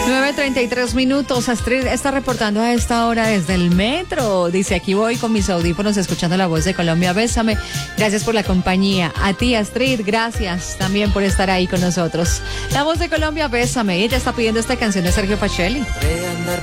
9:33. Astrid está reportando a esta hora desde el metro. Dice, aquí voy con mis audífonos escuchando La Voz de Colombia. Bésame. Gracias por la compañía. A ti, Astrid, gracias también por estar ahí con nosotros. La Voz de Colombia, bésame. Ella está pidiendo esta canción de Sergio Pacelli.